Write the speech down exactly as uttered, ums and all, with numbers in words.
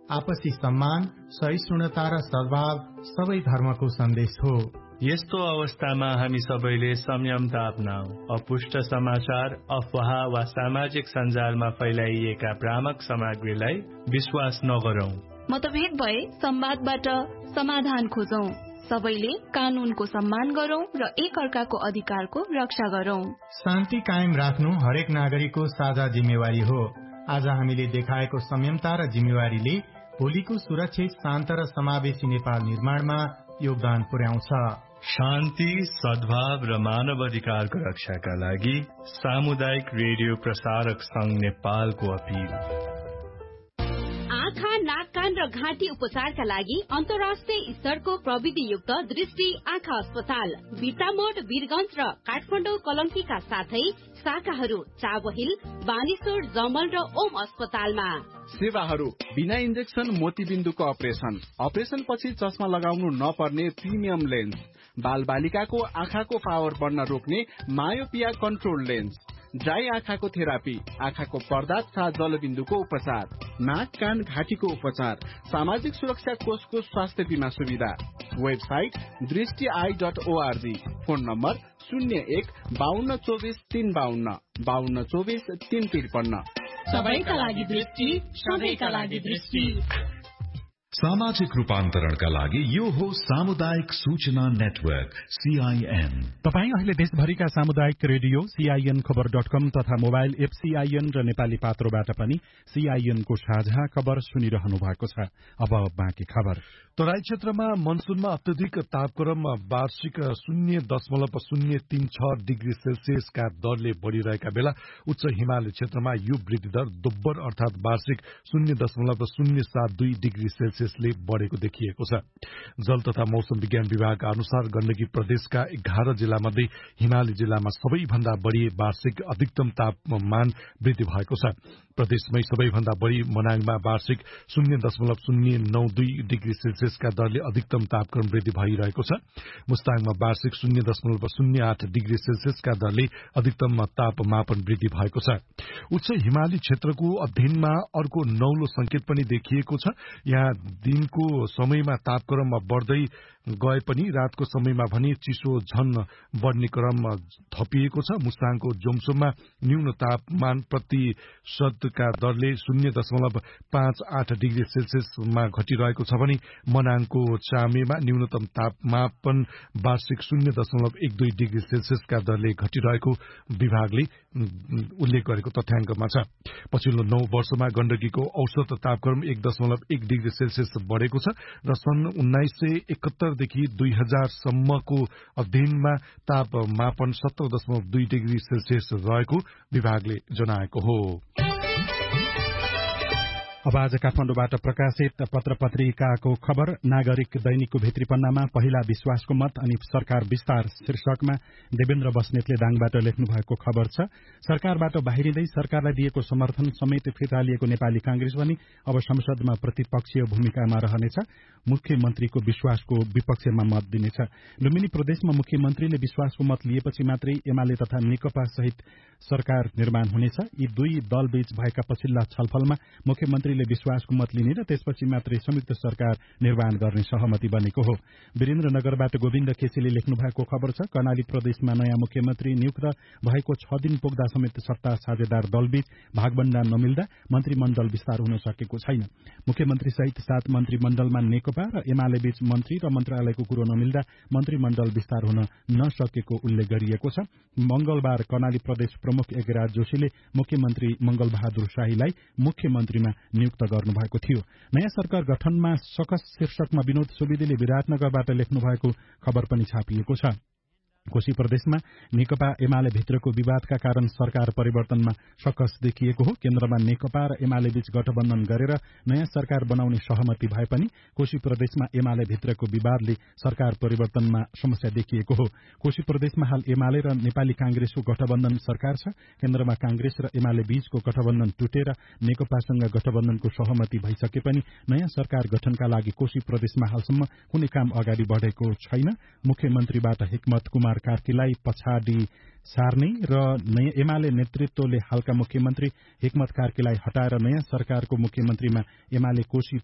आपसी सम्मान, सहिष्णुता र सद्भाव सबै धर्मको सन्देश हो। यस्तो अवस्थामा हामी सबैले संयमता अपनाऊ। अपुष्ट समाचार, अफवाह वा सामाजिक सञ्जालमा फैलाइएका भ्रामक सामग्रीलाई विश्वास नगरौं। मतभेद भए संवादबाट समाधान खोजौं। सबैले कानूनको सम्मान गरौं र एक अर्काको अधिकारको रक्षा गरौं। शान्ति कायम राख्नु हरेक नागरिकको साझा जिम्मेवारी हो। आज हामीले देखाएको संयमता र जिम्मेवारीले भोलिको सुरक्षित, शान्त र समावेशी नेपाल निर्माणमा योगदान पुर्याउँछ। शान्ति, सद्भाव र मानव अधिकारको रक्षाका लागि सामुदायिक रेडियो प्रसारक संघ नेपालको अपील। आँखा, नाक, कान र घाँटी उपचारका लागि अन्तर्राष्ट्रिय स्तरको प्रविधियुक्त दृष्टि आँखा अस्पताल बिर्तामोड, वीरगञ्ज र काठमाडौँ कलङ्कीका साथै शाखाहरू चाबहिल, बानेश्वर, जमल र ओम अस्पतालमा। सेवाहरू बिना इन्जेक्सन मोतीबिन्दुको अपरेसन, अपरेसन पछि चस्मा लगाउनु नपर्ने प्रिमियम लेन्स, बाल बालिकाको आँखाको पावर बढ्न रोक्ने मायोपिया कन्ट्रोल लेन्स, ड्राई आँखाको थेरापी, आँखाको पर्दा तथा जलबिन्दुको उपचार, नाक, कान, घाँटीको उपचार, सामाजिक सुरक्षा कोषको स्वास्थ्य बीमा सुविधा। वेबसाइट दृष्टि I dot ORG. Phone number शून्य एक बाहन्न चौबिस तीन बाहन्न बाहन्न चौबिस तीन त्रिपन्न। सबैका लागि दृष्टि, सबैका लागि दृष्टि। सामाजिक रूपान्तरणका लागि यो हो सामुदायिक सूचना नेटवर्क सीआईएन। तपाईँ अहिले देशभरिका सामुदायिक रेडियो सीआईएन खबर डट कम तथा मोबाइल एप सीआईएन र नेपाली पात्रोबाट पनि सीआईएन को साझा खबर सुनिरहनु भएको छ। अब बाँकी खबर। तराई क्षेत्रमा मनसूनमा अत्यधिक तापक्रम वार्षिक शून्य दशमलव शून्य तीन छ डिग्री सेल्सियसका दरले बढ़िरहेका बेला उच्च हिमाली क्षेत्रमा यो वृद्धि दर दोब्बर अर्थात वार्षिक शून्य दशमलव शून्य सात दुई डिग्री सेल्सियसले बढ़ेको देखिएको छ। जल तथा मौसम विज्ञान विभाग अनुसार गण्डकी प्रदेशका एघार जिल्लामध्ये हिमाली जिल्लामा सबैभन्दा बढ़ी वार्षिक अधिकतम तापमान वृद्धि भएको छ। प्रदेशमै सबैभन्दा बढ़ी मनाङमा वार्षिक शून्य दशमलव शून्य नौ दुई डिग्री सेल्सियसका दरले अधिकतम तापक्रम वृद्धि भइरहेको छ। मुस्ताङमा वार्षिक शून्य दशमलव शून्य आठ डिग्री सेल्सियसका दरले अधिकतम तापमापन वृद्धि भएको छ। उच्च हिमाली क्षेत्रको अध्ययनमा अर्को नौलो संकेत पनि देखिएको छ। यहाँ दिनको समयमा तापक्रम बढ्दै गए पनि रातको समयमा भने चिसो झन बढ्ने क्रम थपिएको छ। मुस्ताङको जोमसोममा न्यून तापमान प्रतिशतका दरले शून्य दशमलव पाँच आठ डिग्री सेल्सियसमा घटिरहेको छ भने मनाङको चामेमा न्यूनतम तापमापन वार्षिक शून्य दशमलव एक दुई डिग्री सेल्सियसका दरले घटिरहेको विभागले उल्लेख गरेको तथ्याङ्कमा छ। पछिल्लो नौ वर्षमा गण्डकीको औसत तापक्रम एक दशमलव एक डिग्री सेल्सियस बढ़ेको छ र सन् उन्नाइस सय एकहत्तरदेखि दुई हजार सम्मको अध्ययनमा तापमापन सत्र दशमलव दुई डिग्री सेल्सियस रहेको विभागले जनाएको हो। अब आज काठमाडौँबाट प्रकाशित पत्र पत्रिकाको खबर। नागरिक दैनिकको भित्री पन्नामा पहिला विश्वासको मत अनि सरकार विस्तार शीर्षकमा देवेन्द्र बस्नेतले दाङबाट लेख्नु भएको खबर छ। सरकारबाट बाहिरिँदै सरकारलाई दिएको समर्थन समेत फिर्ता लिएको नेपाली कांग्रेस पनि अब संसदमा प्रतिपक्षीय भूमिकामा रहनेछ। मुख्यमन्त्रीको विश्वासको विपक्षमा मत दिनेछ। लुम्बिनी प्रदेशमा मुख्यमन्त्रीले विश्वासको मत लिएपछि मात्रै एमाले तथा नेकपा सहित सरकार निर्माण हुनेछ। यी दुई दलबीच भएका पछिल्ला छलफलमा मुख्यमन्त्रीले विश्वासको मत लिने र त्यसपछि मात्रै संयुक्त सरकार निर्माण गर्ने सहमति बनेको हो। वीरेन्द्रनगरबाट गोविन्द केसीले लेख्नु भएको खबर छ। कर्णाली प्रदेशमा नयाँ मुख्यमन्त्री नियुक्त भएको छ दिन पुग्दा समेत सत्ता साझेदार दलबीच भागबण्डा नमिल्दा मन्त्रीमण्डल विस्तार हुन सकेको छैन। मुख्यमन्त्री सहित सात मन्त्रीमण्डलमा नेकपा र एमाले बीच मन्त्री र मन्त्रालयको कुरो नमिल्दा मन्त्रीमण्डल विस्तार हुन नसकेको उल्लेख गरिएको छ। मंगलबार कर्णाली प्रदेश प्रमुख एकराज जोशीले मुख्यमन्त्री मंगल बहादुर शाहीलाई मुख्यमन्त्रीमा नियुक्त गर्नुभएको थियो। नयाँ सरकार गठनमा सकस शीर्षकमा विनोद सुवेदीले विराटनगरबाट लेख्नु भएको खबर पनि छापिएको छ। कोशी प्रदेशमा नेकपा एमाले भित्रको विवादका कारण सरकार परिवर्तनमा सकस देखिएको हो। केन्द्रमा नेकपा र एमाले बीच गठबन्धन गरेर नयाँ सरकार बनाउने सहमति भए पनि कोशी प्रदेशमा एमाले भित्रको विवादले सरकार परिवर्तनमा समस्या देखिएको हो। कोशी प्रदेशमा हाल एमाले र नेपाली कांग्रेसको गठबन्धन सरकार छ। केन्द्रमा कांग्रेस र एमाले बीचको गठबन्धन टुटेर नेकपासँग गठबन्धनको सहमति भइसके पनि नयाँ सरकार गठनका लागि कोशी प्रदेशमा हालसम्म कुनै काम अगाडि बढेको छैन। मुख्यमन्त्रीबाट हिक्मत कुमार कार्कीलाई पछाडि सार्ने र नयाँ एमाले नेतृत्वले हालका मुख्यमन्त्री हिक्मत कार्कीलाई हटाएर नयाँ सरकारको मुख्यमन्त्रीमा एमाले कोशी